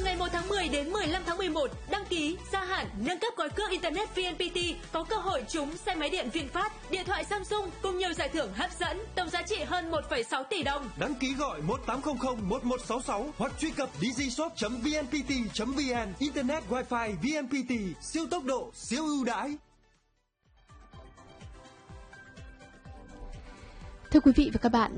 ngày 1 tháng 10 đến 15 tháng 11, đăng ký, gia hạn, nâng cấp gói cước Internet VNPT có cơ hội trúng xe máy điện VinFast, điện thoại Samsung cùng nhiều giải thưởng hấp dẫn, tổng giá trị hơn 1,6 tỷ đồng. Đăng ký gọi 1800 1166 hoặc truy cập digishop.vnpt.vn. Internet Wi-Fi VNPT, siêu tốc độ, siêu ưu đãi. Thưa quý vị và các bạn,